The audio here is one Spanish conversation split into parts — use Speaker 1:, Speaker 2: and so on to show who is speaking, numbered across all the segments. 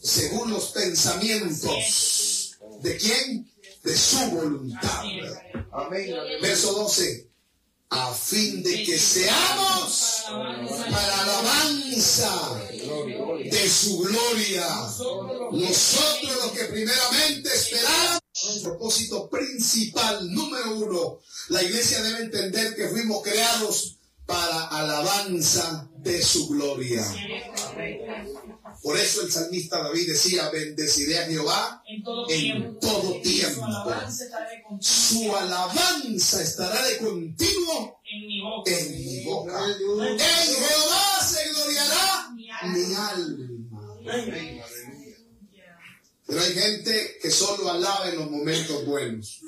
Speaker 1: según los pensamientos. ¿De quién? De su voluntad.
Speaker 2: Amén.
Speaker 1: Verso 12. A fin de que seamos para alabanza de su gloria. Nosotros los que primeramente esperamos. El propósito principal, número 1. La iglesia debe entender que fuimos creados para alabanza de su gloria. Por eso el salmista David decía: bendeciré a Jehová en todo tiempo. Su alabanza estará de continuo en mi boca. En Jehová se gloriará mi alma. Pero hay gente que solo alaba en los momentos buenos.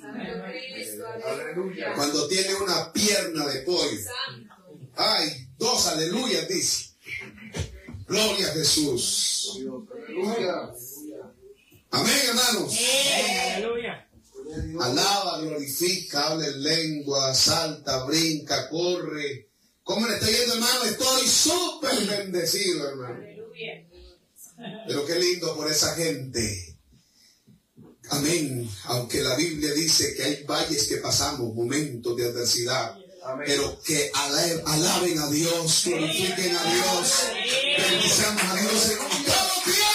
Speaker 1: Cuando tiene una pierna de pollo. Ay, 2 aleluyas, dice. Gloria a Jesús. Amén, hermanos. Alaba, glorifica, habla en lengua, salta, brinca, corre. ¿Cómo le está yendo, hermano? Estoy súper bendecido, hermano. Pero qué lindo por esa gente. Amén. Aunque la Biblia dice que hay valles que pasamos, momentos de adversidad. Amén. Pero que alaben a Dios, glorifiquen a Dios, bendicamos a Dios en todo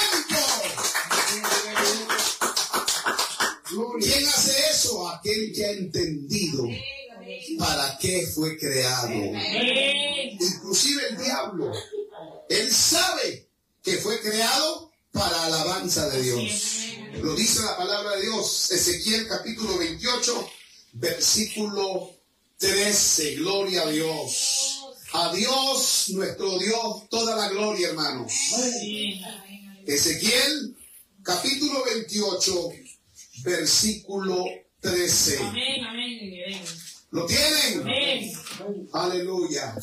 Speaker 1: tiempo. ¿Quién hace eso? Aquel que ha entendido para qué fue creado. Inclusive el diablo, él sabe que fue creado para alabanza de Dios. Lo dice la palabra de Dios, Ezequiel capítulo 28, versículo 13. Gloria a Dios. A Dios, nuestro Dios, toda la gloria, hermanos. Ezequiel capítulo 28, versículo 13. ¿Lo tienen? Aleluya.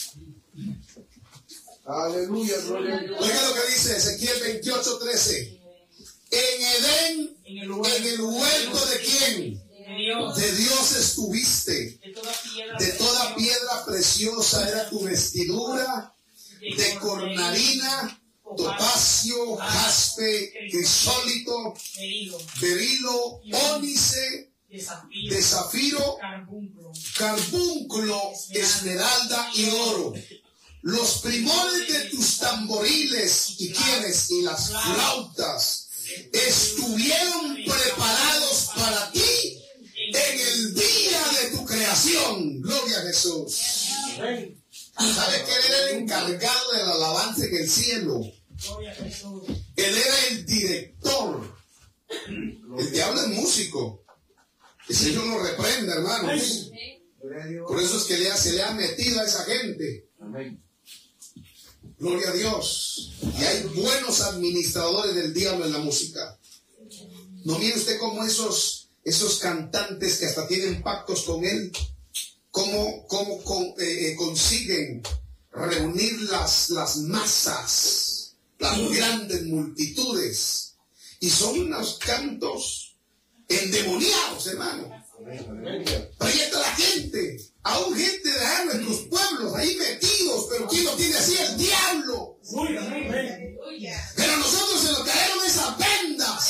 Speaker 2: Aleluya, gloria a Dios.
Speaker 1: Oiga lo que dice Ezequiel 28, 13. En Edén, en el huerto de quién? De Dios estuviste. De toda piedra preciosa era tu vestidura, de cornalina, topacio, jaspe, crisólito, berilo, ónice, de zafiro, carbunclo, esmeralda y oro. Los primores de tus tamboriles y quienes y las flautas estuvieron preparados para ti en el día de tu creación. Gloria a Jesús. ¿Sabes que él era el encargado de la alabanza en el cielo? Él era el director. El diablo es músico. El Señor lo reprenda, hermanos. Por eso es que se le ha metido a esa gente. Gloria a Dios. Y hay buenos administradores del diablo en la música. ¿No mire usted cómo esos cantantes que hasta tienen pactos con él, cómo consiguen reunir las masas, las grandes multitudes? Y son unos cantos endemoniados, hermano. Pero ahí está la gente, aún gente de nuestros pueblos ahí metidos, pero ¿quién lo tiene así? El diablo. Pero nosotros se lo caemos esas vendas.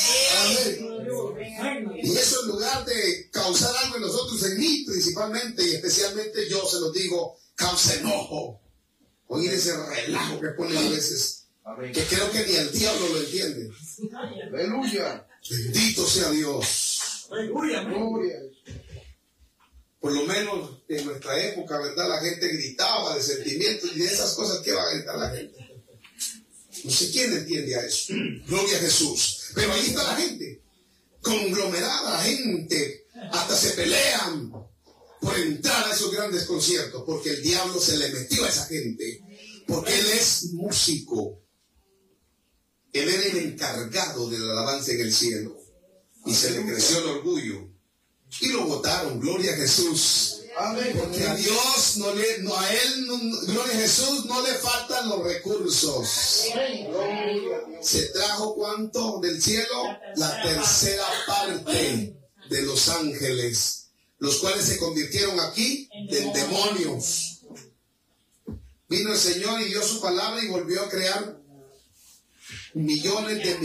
Speaker 1: Y eso, en lugar de causar algo en nosotros, en mí principalmente y especialmente, yo se lo digo, causa enojo. Oír ese relajo que ponen a veces, que creo que ni el diablo lo entiende.
Speaker 2: Aleluya.
Speaker 1: Bendito sea Dios.
Speaker 2: Aleluya.
Speaker 1: Por lo menos en nuestra época, ¿verdad? La gente gritaba de sentimientos y de esas cosas. ¿Qué va a gritar la gente? No sé quién entiende a eso. Gloria a Jesús. Pero ahí está la gente, conglomerada, la gente, hasta se pelean por entrar a esos grandes conciertos, porque el diablo se le metió a esa gente, porque él es músico. Él era el encargado de la alabanza en el cielo, y se le creció el orgullo, y lo botaron. Gloria a Jesús. Porque a Dios gloria a Jesús, no le faltan los recursos. Se trajo ¿cuánto del cielo? La tercera parte de los ángeles, los cuales se convirtieron aquí en demonios. Vino el Señor y dio su palabra y volvió a crear millones de